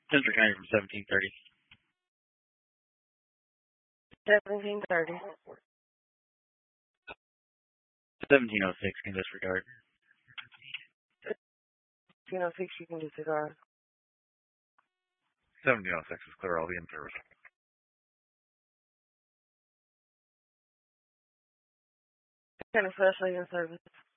Central County from 1730. 1730. 1706 can disregard. 1706 you can disregard. 1706 is clear. I'll be in service. And especially in service.